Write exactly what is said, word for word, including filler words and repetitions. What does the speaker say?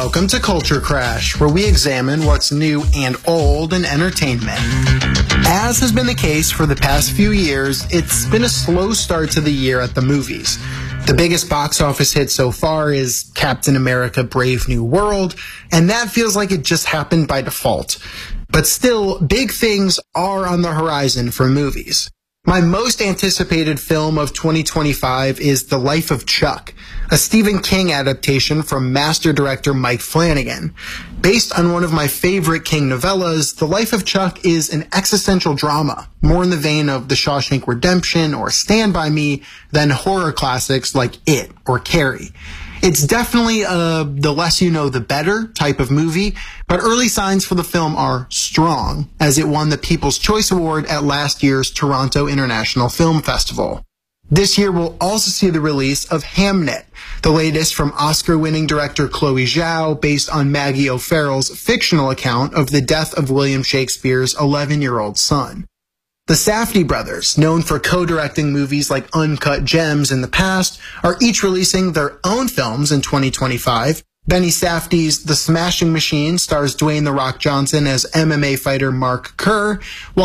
Welcome to Culture Crash, where we examine what's new and old in entertainment. As has been the case for the past few years, it's been a slow start to the year at the movies. The biggest box office hit so far is Captain America: Brave New World, and that feels like it just happened by default. But still, big things are on the horizon for movies. My most anticipated film of twenty twenty-five is The Life of Chuck, a Stephen King adaptation from master director Mike Flanagan. Based on one of my favorite King novellas, The Life of Chuck is an existential drama, more in the vein of The Shawshank Redemption or Stand By Me than horror classics like It or Carrie. It's definitely a the less you know the better type of movie, but early signs for the film are strong, as it won the People's Choice Award at last year's Toronto International Film Festival. This year we'll also see the release of Hamnet, the latest from Oscar-winning director Chloe Zhao, based on Maggie O'Farrell's fictional account of the death of William Shakespeare's eleven-year-old son. The Safdie brothers, known for co-directing movies like Uncut Gems in the past, are each releasing their own films in twenty twenty-five. Benny Safdie's The Smashing Machine stars Dwayne "The Rock" Johnson as M M A fighter Mark Kerr, while